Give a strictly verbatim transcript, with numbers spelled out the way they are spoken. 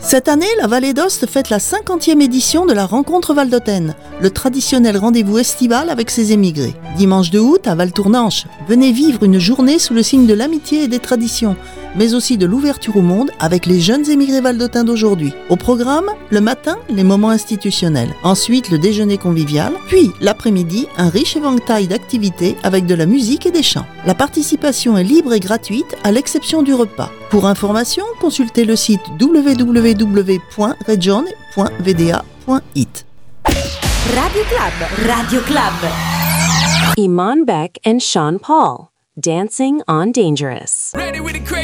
Cette année, la Vallée d'Aoste fête la cinquantième édition de la Rencontre Valdôtaine, le traditionnel rendez-vous estival avec ses émigrés. Dimanche deux août à Valtournanche, venez vivre une journée sous le signe de l'amitié et des traditions, mais aussi de l'ouverture au monde avec les jeunes émigrés valdôtains d'aujourd'hui. Au programme, le matin, les moments institutionnels. Ensuite, le déjeuner convivial. Puis, l'après-midi, un riche éventail d'activités avec de la musique et des chants. La participation est libre et gratuite à l'exception du repas. Pour information, consultez le site w w w point regione point v d a point i t. Radio Club, Radio Club. Iman Beck and Sean Paul, Dancing on Dangerous. Ready with the crazy.